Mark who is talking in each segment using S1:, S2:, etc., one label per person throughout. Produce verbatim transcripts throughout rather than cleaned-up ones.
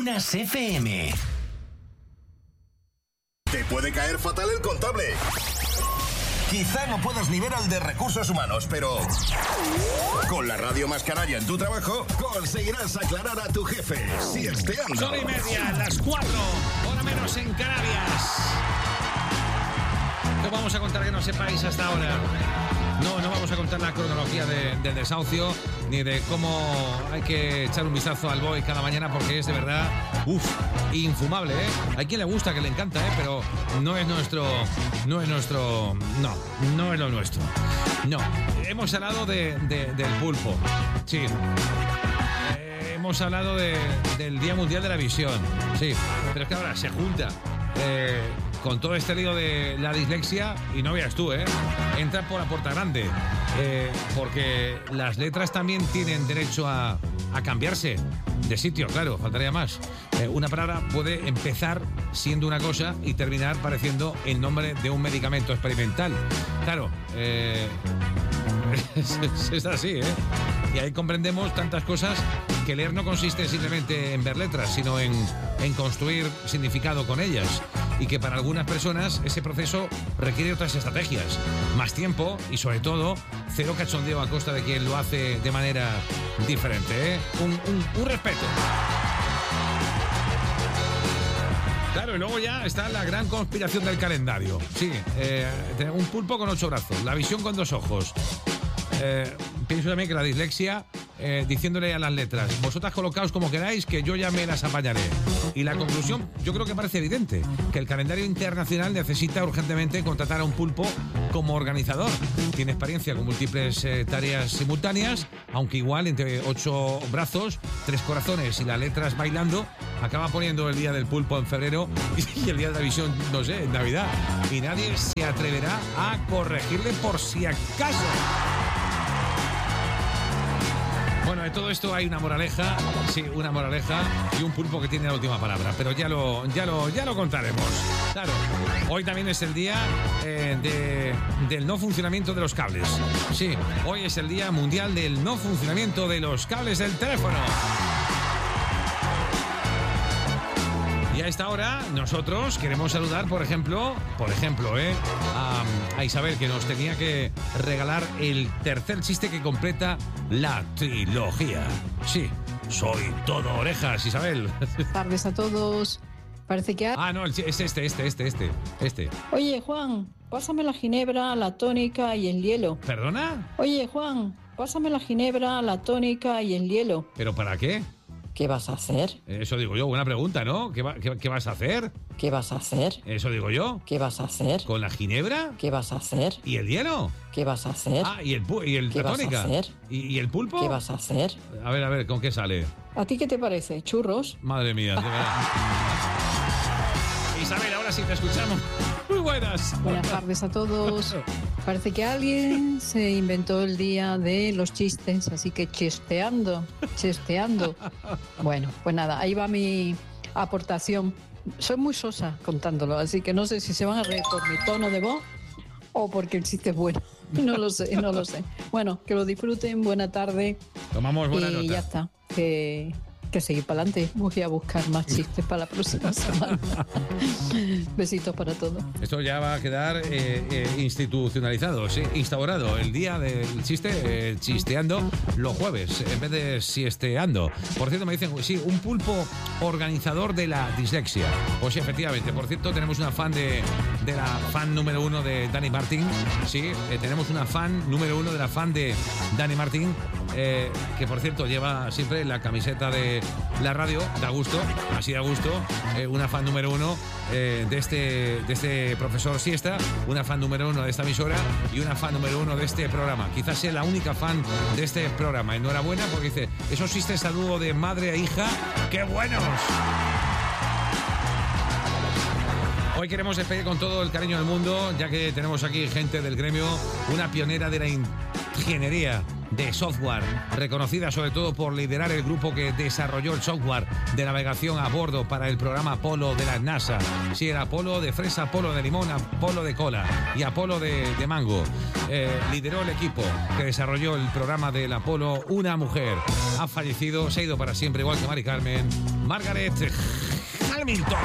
S1: Matutinas F M.
S2: Te puede caer fatal el contable. Quizá no puedas ni ver al de recursos humanos, pero con la radio más canalla en tu trabajo conseguirás aclarar a tu jefe. Siesteando.
S3: Son y media, las cuatro, hora menos en Canarias. ¿Qué vamos a contar que no sepáis hasta ahora? No, no vamos a contar la cronología de, del desahucio, ni de cómo hay que echar un vistazo al B O E cada mañana, porque es de verdad, uff, infumable, ¿eh? Hay quien le gusta, que le encanta, ¿eh? Pero no es nuestro, no es nuestro, no, no es lo nuestro. No, hemos hablado de, de, del pulpo, sí. Eh, hemos hablado de, del Día Mundial de la Visión, sí. Pero es que ahora se junta eh, con todo este lío de la dislexia, y no veas tú, ¿eh? Entra por la puerta grande, eh, porque las letras también tienen derecho a, a cambiarse de sitio, claro, faltaría más. Eh, una palabra puede empezar siendo una cosa y terminar pareciendo el nombre de un medicamento experimental. Claro, eh, es, es, es así, ¿eh? Y ahí comprendemos tantas cosas, que leer no consiste simplemente en ver letras, sino en, en construir significado con ellas. Y que para algunas personas ese proceso requiere otras estrategias, más tiempo y, sobre todo, cero cachondeo a costa de quien lo hace de manera diferente, ¿eh? Un, un, un respeto. Claro, y luego ya está la gran conspiración del calendario. Sí, eh, un pulpo con ocho brazos, la visión con dos ojos. Eh, pienso también que la dislexia, eh, diciéndole a las letras, vosotras colocaos como queráis, que yo ya me las apañaré. Y la conclusión, yo creo que parece evidente, que el calendario internacional necesita urgentemente contratar a un pulpo como organizador. Tiene experiencia con múltiples eh, tareas simultáneas, aunque igual entre ocho brazos, tres corazones y las letras bailando, acaba poniendo el día del pulpo en febrero y el día de la visión, no sé, en Navidad. Y nadie se atreverá a corregirle por si acaso. Bueno, de todo esto hay una moraleja, sí, una moraleja y un pulpo que tiene la última palabra, pero ya lo, ya lo, ya lo contaremos. Claro, hoy también es el día eh, de, del no funcionamiento de los cables. Sí, hoy es el día mundial del no funcionamiento de los cables del teléfono. Y a esta hora nosotros queremos saludar, por ejemplo, por ejemplo, eh, a, a Isabel, que nos tenía que regalar el tercer chiste que completa la trilogía. Sí, soy todo orejas, Isabel.
S4: Buenas tardes a todos. Parece que...
S3: Ah, no, es este, este, este, este, este.
S4: Oye, Juan, pásame la ginebra, la tónica y el hielo.
S3: ¿Perdona?
S4: Oye, Juan, pásame la ginebra, la tónica y el hielo.
S3: ¿Pero para qué?
S4: ¿Qué vas a hacer?
S3: Eso digo yo, buena pregunta, ¿no? ¿Qué, va, qué, qué vas a hacer?
S4: ¿Qué vas a hacer?
S3: Eso digo yo.
S4: ¿Qué vas a hacer?
S3: ¿Con la ginebra?
S4: ¿Qué vas a hacer?
S3: ¿Y el hielo?
S4: ¿Qué vas a hacer?
S3: Ah, y el, y el
S4: ¿Qué
S3: la
S4: vas
S3: tónica.
S4: a hacer?
S3: ¿Y, ¿Y el pulpo?
S4: ¿Qué vas a hacer?
S3: A ver, a ver, ¿con qué sale?
S4: ¿A ti qué te parece? ¿Churros?
S3: Madre mía, de verdad. Isabel, ahora sí te escuchamos. Muy buenas.
S4: Buenas tardes a todos. Parece que alguien se inventó el día de los chistes, así que chesteando, chesteando. Bueno, pues nada, ahí va mi aportación. Soy muy sosa contándolo, así que no sé si se van a reír por mi tono de voz o porque el chiste es bueno. No lo sé, no lo sé. Bueno, que lo disfruten, buena tarde.
S3: Tomamos buena
S4: y
S3: nota.
S4: Y ya está, que... que seguir para adelante. Voy a buscar más chistes para la próxima semana. Besitos para todos.
S3: Esto ya va a quedar eh, eh, institucionalizado, sí, instaurado. El día del chiste, eh, chisteando los jueves, en vez de siesteando. Por cierto, me dicen, sí, un pulpo organizador de la dislexia. Pues sí, efectivamente. Por cierto, tenemos una fan de, de la fan número uno de Dani Martín. Sí, eh, tenemos una fan número uno de la fan de Dani Martín, eh, que por cierto lleva siempre la camiseta de la radio, da gusto, así da gusto, eh, una fan número uno eh, de, este, de este profesor Siesta, una fan número uno de esta emisora y una fan número uno de este programa. Quizás sea la única fan de este programa. Enhorabuena, porque dice, esos chistes a dúo de madre e hija, ¡qué buenos! Hoy queremos despedir con todo el cariño del mundo, ya que tenemos aquí gente del gremio, una pionera de la ingeniería de software, reconocida sobre todo por liderar el grupo que desarrolló el software de navegación a bordo para el programa Apolo de la NASA. Sí, era Apolo de fresa, Apolo de limón, Apolo de cola y Apolo de, de mango. Eh, lideró el equipo que desarrolló el programa del Apolo. Una mujer ha fallecido, se ha ido para siempre, igual que Mari Carmen, Margaret Hamilton.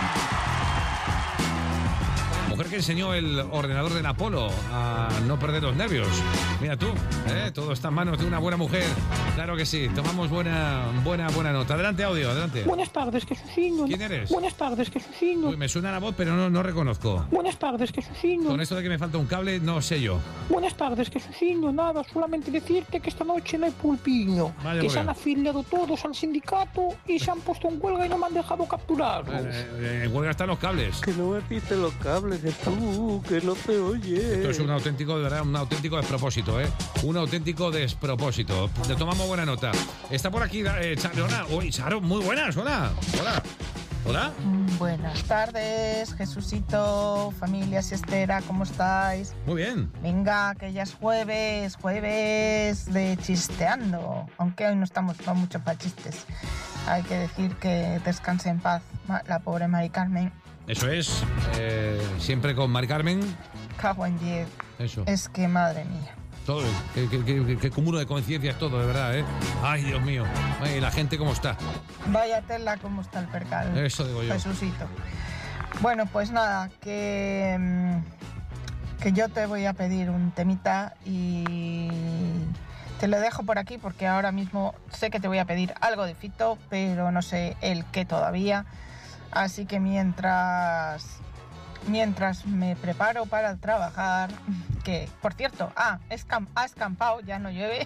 S3: Mujer que enseñó el ordenador del Apolo a no perder los nervios. Mira tú, ¿eh? Todo está en manos de una buena mujer. Claro que sí, tomamos buena, buena, buena nota. Adelante, audio, adelante.
S1: Buenas tardes, que Susino.
S3: ¿Quién eres?
S1: Buenas tardes, que Susino.
S3: Uy, me suena la voz, pero no, no reconozco.
S1: Buenas tardes, que Susino.
S3: Con esto de que me falta un cable, no sé yo.
S1: Buenas tardes, que Susino. Nada, solamente decirte que esta noche no hay pulpiño.
S3: Vaya,
S1: que
S3: por
S1: se han
S3: Dios.
S1: afiliado todos al sindicato y se han puesto en huelga y no me han dejado capturarlos.
S3: Eh, eh, En huelga están los cables.
S5: Que no me pisten los cables, que tú, que no te oye.
S3: Esto es un auténtico, de verdad, un auténtico despropósito, ¿eh? Un auténtico despropósito. Le tomamos buena nota. Está por aquí, eh, Charo. Hola. Uy, Charo, muy buenas. Hola. Hola. Hola.
S6: Buenas tardes, Jesucito, familia siestera, ¿cómo estáis?
S3: Muy bien.
S6: Venga, que ya es jueves, jueves de chisteando, aunque hoy no estamos para mucho para chistes. Hay que decir que descanse en paz la pobre Mari Carmen.
S3: Eso es. Eh, siempre con Mari Carmen.
S6: Cago en diez.
S3: Eso.
S6: Es que madre mía.
S3: Todo. Qué, qué, qué, qué cúmulo de conciencias todo, de verdad, ¿eh? Ay, Dios mío. Ay, la gente cómo está.
S6: Vaya tela cómo está el percal.
S3: Eso digo yo.
S6: Jesucito. Bueno, pues nada, que, mm, que yo te voy a pedir un temita y te lo dejo por aquí porque ahora mismo sé que te voy a pedir algo de Fito, pero no sé el qué todavía. Así que mientras, mientras me preparo para trabajar, que por cierto, ah, escam- ha escampado, ya no llueve.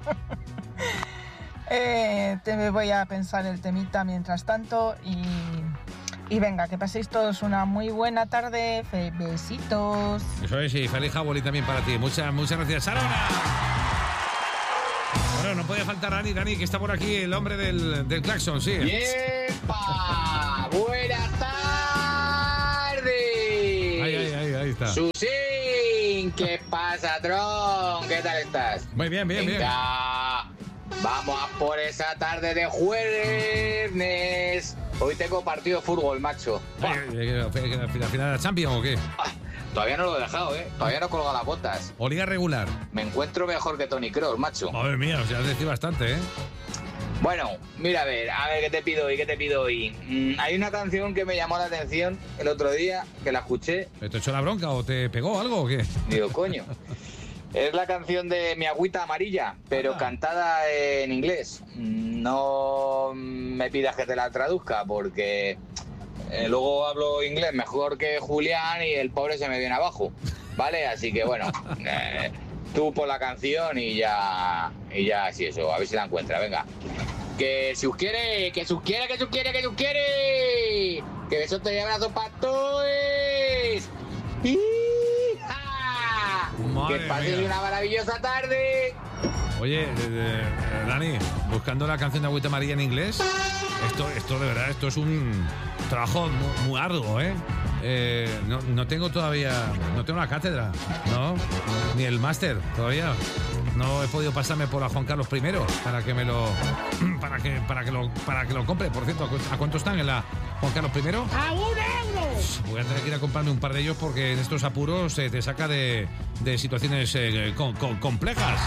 S6: eh, te voy a pensar el temita mientras tanto y, y venga, que paséis todos una muy buena tarde. Fe- Besitos.
S3: Eso es, y feliz Hawái también para ti. Muchas, muchas gracias, Sarona. Bueno, no puede faltar Dani, Dani, que está por aquí, el hombre del, del claxon, sí.
S7: ¡Yepa! ¡Buenas tardes!
S3: Ahí, ahí, ahí, ahí está.
S7: ¡Susín! ¿Qué pasa, Tron? ¿Qué tal estás?
S3: Muy bien, bien, bien.
S7: Venga, vamos a por esa tarde de jueves. Hoy tengo partido de fútbol, macho.
S3: Ay, ay, ay, ¿La final de la Champions o qué?
S7: Ah, todavía no lo he dejado, ¿eh? Todavía no he colgado las botas.
S3: ¿O liga regular?
S7: Me encuentro mejor que Tony Kroos, macho.
S3: Madre mía, o sea, has decidido bastante, ¿eh?
S7: Bueno, mira, a ver, a ver, ¿qué te pido hoy? ¿Qué te pido hoy? Mm, hay una canción que me llamó la atención el otro día, que la escuché.
S3: ¿Te echó la bronca o te pegó algo o qué?
S7: Digo, coño. Es la canción de Mi Agüita Amarilla, pero
S3: Ah.
S7: cantada en inglés. No me pidas que te la traduzca, porque eh, luego hablo inglés mejor que Julián y el pobre se me viene abajo, ¿vale? Así que bueno, eh, tú por la canción y ya, y ya así eso, a ver si la encuentra, venga. Que si os quiere, que si os quiere, que si os quiere, que si os quiere. Que besote y abrazo para todos. ¡Hija!
S3: Madre
S7: Que paséis
S3: mía.
S7: una maravillosa tarde.
S3: Oye, eh, eh, Dani, buscando la canción de Agüita María en inglés, esto, esto de verdad, esto es un trabajo muy, muy arduo, ¿eh? Eh, no, no tengo todavía, no tengo la cátedra, ¿no? Ni el máster todavía. No he podido pasarme por a Juan Carlos I para que me lo, para que, para que lo, para que lo compre. Por cierto, ¿a cuánto están en la Juan Carlos I?
S1: ¡A un euro!
S3: Voy a tener que ir a comprarme un par de ellos porque en estos apuros eh, te saca de, de situaciones eh, con- con- complejas.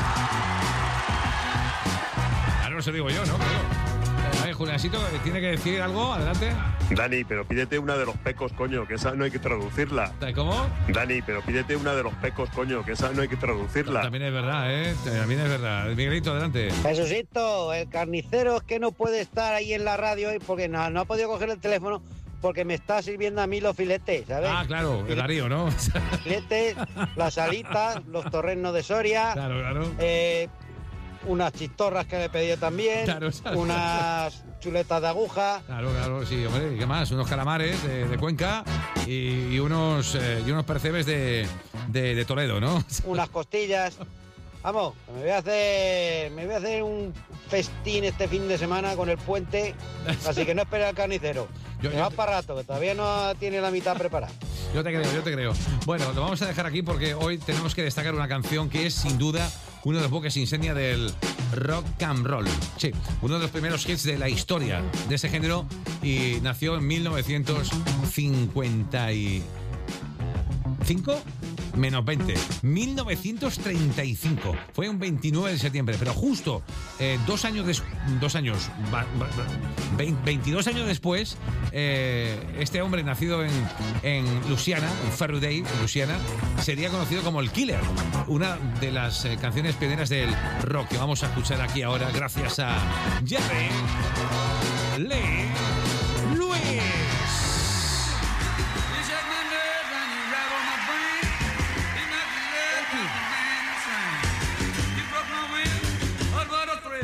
S3: Ahora no se digo yo, ¿no? Claro. A ver, Juliancito, ¿tiene que decir algo? Adelante.
S8: Dani, pero pídete una de los pecos, coño, que esa no hay que traducirla.
S3: ¿Cómo?
S8: Dani, pero pídete una de los pecos, coño, que esa no hay que traducirla.
S3: También es verdad, ¿eh? También es verdad. Miguelito, adelante.
S9: Jesucito, el carnicero es que no puede estar ahí en la radio hoy porque no, no ha podido coger el teléfono porque me está sirviendo a mí los filetes, ¿sabes?
S3: Ah, claro, el Darío, ¿no?
S9: Filetes, las alitas, los torrenos de Soria,
S3: Claro, claro.
S9: eh, unas chistorras que le he pedido también,
S3: Claro, claro.
S9: unas chuletas de aguja.
S3: Claro, claro, sí, hombre, ¿y qué más? Unos calamares de, de Cuenca y, y unos eh, y unos percebes de, de, de Toledo, ¿no?
S9: Unas costillas. Vamos, que me voy a hacer, me voy a hacer un festín este fin de semana con el puente, así que no espere al carnicero.
S3: Yo-
S9: Me
S3: yo
S9: va
S3: te-
S9: para rato, que todavía no tiene la mitad preparada.
S3: Yo te creo, yo te creo. Bueno, lo vamos a dejar aquí porque hoy tenemos que destacar una canción que es sin duda uno de los buques insignia del rock and roll. Sí, uno de los primeros hits de la historia de ese género y nació en mil novecientos cincuenta y cinco menos veinte, mil novecientos treinta y cinco. Fue un veintinueve de septiembre, pero justo eh, dos años des, dos años veintidós años después, eh, este hombre nacido en, en Luisiana, en Ferriday, en Luisiana, sería conocido como el Killer, una de las eh, canciones pioneras del rock que vamos a escuchar aquí ahora gracias a Jerry Lee